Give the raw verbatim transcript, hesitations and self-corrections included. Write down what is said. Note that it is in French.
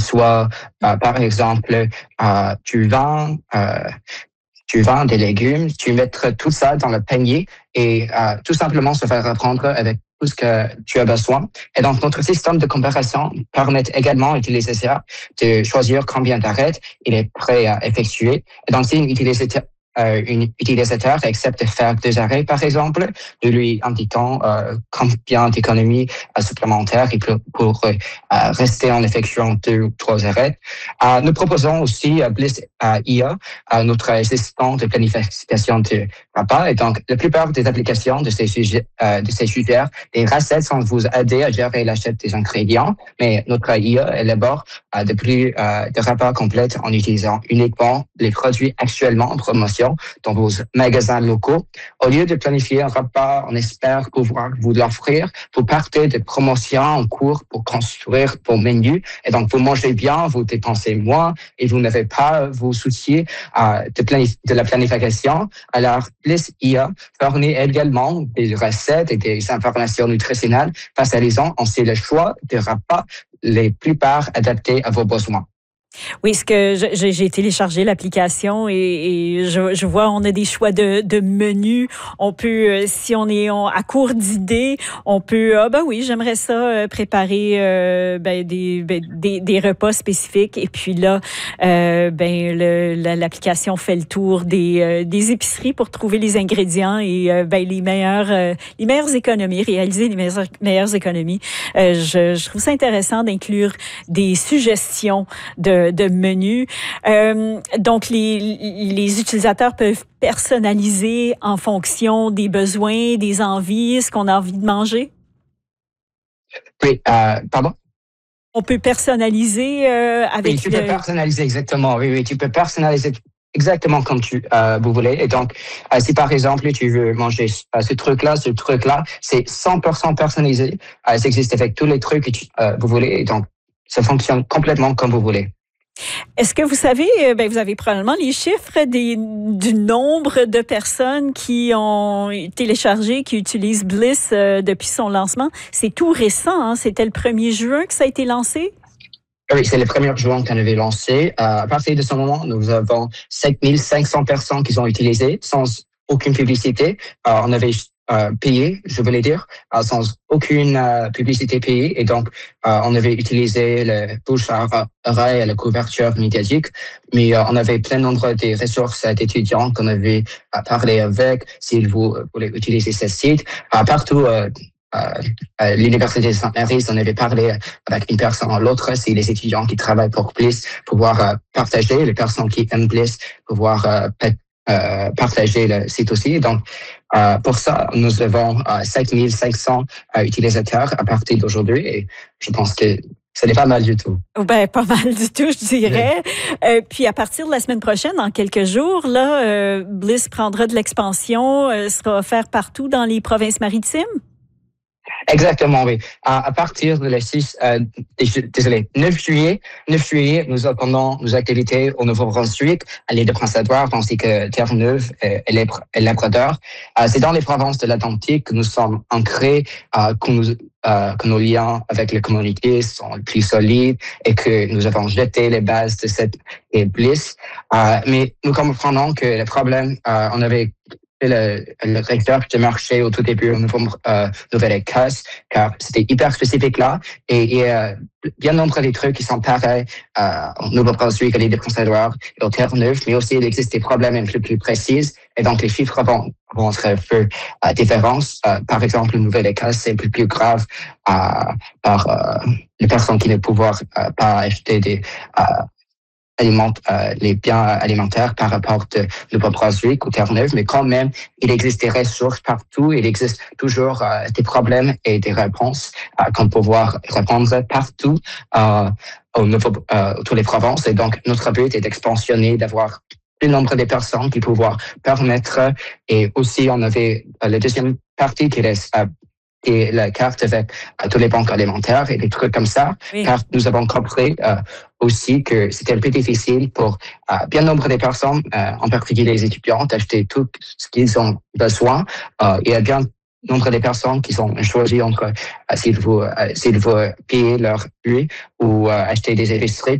soit, euh, par exemple, euh, tu vends, euh, tu vends des légumes, tu mets tout ça dans le panier et euh, tout simplement se faire reprendre avec tout ce que tu as besoin. Et donc, notre système de comparaison permet également d'utiliser ça, de choisir combien d'arrêts il est prêt à effectuer. Et donc, si une utilisateur, euh, une utilisateur accepte de faire deux arrêts, par exemple, de lui indiquant euh, combien d'économies euh, supplémentaires il peut pour euh, rester en effectuant deux ou trois arrêts. Euh, nous proposons aussi euh, Bliss euh, I A, euh, notre assistant de planification de repas. Et donc, la plupart des applications de ces sujets, euh, de ces sujets, les recettes sont vous aider à gérer l'achat des ingrédients, mais notre I A élabore euh, de plus euh, de repas complets en utilisant uniquement les produits actuellement en promotion dans vos magasins locaux. Au lieu de planifier un repas, on espère pouvoir vous l'offrir. Vous partez de promotions en cours pour construire vos menus. Et donc, vous mangez bien, vous dépensez moins et vous n'avez pas à vous soucier euh, de, planif- de la planification. Alors, Bliss I A fournit également des recettes et des informations nutritionnelles facilitant ainsi le choix des repas les plupart adaptés à vos besoins. Oui, ce que je- j'ai j'ai téléchargé l'application et, et je, je vois on a des choix de, de menus. On peut, euh, si on est on- à court d'idées, on peut ah ben oui, j'aimerais ça euh, préparer euh, ben, des, ben, des des repas spécifiques et puis là euh, ben le, la- l'application fait le tour des euh, des épiceries pour trouver les ingrédients et euh, ben les meilleures euh, les meilleures économies, réaliser les meilleures meilleures économies. Euh, je, je trouve ça intéressant d'inclure des suggestions de de menus. Euh, donc, les, les utilisateurs peuvent personnaliser en fonction des besoins, des envies, ce qu'on a envie de manger. Oui, euh, pardon? On peut personnaliser euh, Oui, avec tu peux le... personnaliser exactement. Oui, oui, tu peux personnaliser exactement comme tu euh, vous voulez. Et donc, euh, si par exemple tu veux manger euh, ce truc-là, ce truc-là, c'est cent pour cent personnalisé. Euh, ça existe avec tous les trucs que tu, euh, vous voulez. Et donc, ça fonctionne complètement comme vous voulez. Est-ce que vous savez, euh, ben, vous avez probablement les chiffres des, du nombre de personnes qui ont téléchargé, qui utilisent Bliss euh, depuis son lancement? C'est tout récent, hein? C'était le premier juin que ça a été lancé? Oui, c'est le premier juin qu'on avait lancé. Euh, à partir de ce moment, nous avons cinq mille cinq cents personnes qui ont utilisé sans aucune publicité. Euh, on avait euh, payé, je voulais dire, euh, sans aucune euh, publicité payée. Et donc, euh, on avait utilisé le bouche à oreille et la couverture médiatique. Mais euh, on avait plein nombre de ressources d'étudiants qu'on avait euh, parlé avec, s'ils voulaient utiliser ce site. Euh, partout, euh, Euh, à l'Université de Sainte-Marie, on avait parlé avec une personne à l'autre, c'est les étudiants qui travaillent pour Bliss, pouvoir euh, partager, les personnes qui aiment Bliss, pouvoir euh, euh, partager le site aussi. Donc, euh, pour ça, nous avons euh, cinq mille cinq cents euh, utilisateurs à partir d'aujourd'hui et je pense que ce n'est pas mal du tout. Ben, pas mal du tout, je dirais. Euh, puis à partir de la semaine prochaine, dans quelques jours, là, euh, Bliss prendra de l'expansion, euh, sera offert partout dans les provinces maritimes. Exactement, oui. À, à partir de le six, euh, désolé, neuf juillet, neuf juillet, nous attendons nos activités au Nouveau-Brunswick, à l'île de Prince-Édouard, ainsi que Terre-Neuve et, et Labrador. Euh, c'est dans les provinces de l'Atlantique que nous sommes ancrés, euh, que, nous, euh, que nos liens avec les communautés sont les plus solides et que nous avons jeté les bases de cette Bliss. Euh, mais nous comprenons que le problème, euh, on avait le, le recteur de marché au tout début, au euh, Nouvelle-Écosse, car c'était hyper spécifique là. Et il y a bien nombre des trucs qui sont pareils euh, au Nouveau-Brunswick, à l'île de Prince-Édouard et au Terre-Neuve, mais aussi il existe des problèmes un peu plus précis. Et donc les chiffres vont, vont être un peu euh, différents. Euh, par exemple, le Nouvelle-Écosse, c'est un peu plus grave euh, par euh, les personnes qui ne pouvoir euh, pas acheter des euh, alimente euh, les biens alimentaires par rapport de Nouveau-Brunswick ou Terre-Neuve, mais quand même, il existe des ressources partout, il existe toujours euh, des problèmes et des réponses euh, qu'on peut pouvoir répondre partout euh, au nouveau, euh, tous les provinces. Et donc, notre but est d'expansionner, d'avoir le nombre de personnes qui pouvoir permettre. Et aussi, on avait euh, la deuxième partie qui reste euh, et la carte avec euh, tous les banques alimentaires et des trucs comme ça, Oui. car nous avons compris euh, aussi que c'était un peu difficile pour euh, bien nombre de personnes, euh, en particulier les étudiants, d'acheter tout ce qu'ils ont besoin. Euh, il y a bien nombre de personnes qui ont choisi entre euh, s'ils veulent, euh, s'ils veulent payer leur lui ou euh, acheter des épiceries